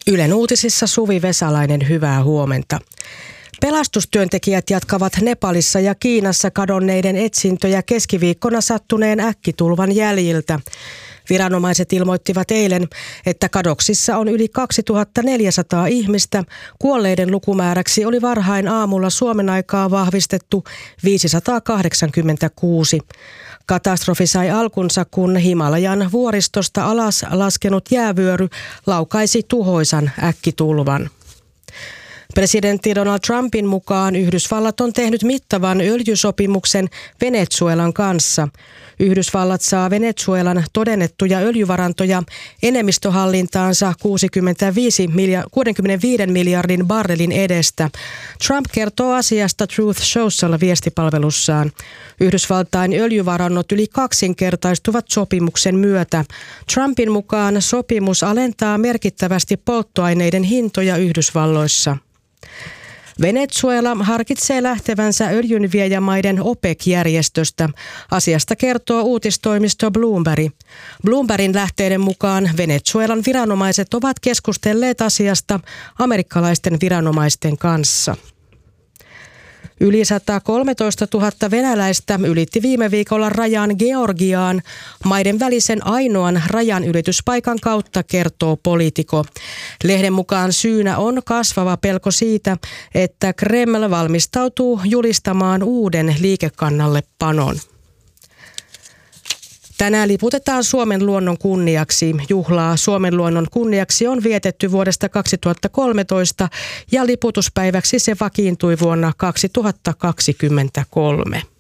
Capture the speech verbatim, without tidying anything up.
Ylen uutisissa Suvi Vesalainen, hyvää huomenta. Pelastustyöntekijät jatkavat Nepalissa ja Kiinassa kadonneiden etsintöjä keskiviikkona sattuneen äkkitulvan jäljiltä. Viranomaiset ilmoittivat eilen, että kadoksissa on yli kaksituhattaneljäsataa ihmistä. Kuolleiden lukumääräksi oli varhain aamulla Suomen aikaa vahvistettu viisisataakahdeksankymmentäkuusi. Katastrofi sai alkunsa, kun Himalajan vuoristosta alas laskenut jäävyöry laukaisi tuhoisan äkkitulvan. Presidentti Donald Trumpin mukaan Yhdysvallat on tehnyt mittavan öljysopimuksen Venezuelan kanssa. Yhdysvallat saa Venezuelan todennettuja öljyvarantoja enemmistöhallintaansa kuusikymmentäviisi miljardin barrelin edestä. Trump kertoo asiasta Truth Social-viestipalvelussaan. Yhdysvaltain öljyvarannot yli kaksinkertaistuvat sopimuksen myötä. Trumpin mukaan sopimus alentaa merkittävästi polttoaineiden hintoja Yhdysvalloissa. Venezuela harkitsee lähtevänsä öljynviejämaiden OPEC-järjestöstä. Asiasta kertoo uutistoimisto Bloomberg. Bloombergin lähteiden mukaan Venezuelan viranomaiset ovat keskustelleet asiasta amerikkalaisten viranomaisten kanssa. Yli sata kolmetoistatuhatta venäläistä ylitti viime viikolla rajan Georgiaan maiden välisen ainoan rajanylityspaikan kautta, kertoo Politico. Lehden mukaan syynä on kasvava pelko siitä, että Kreml valmistautuu julistamaan uuden liikekannallepanon. Tänään liputetaan Suomen luonnon kunniaksi. Juhlaa Suomen luonnon kunniaksi on vietetty vuodesta kaksituhattakolmetoista ja liputuspäiväksi se vakiintui vuonna kaksituhattakaksikymmentäkolme.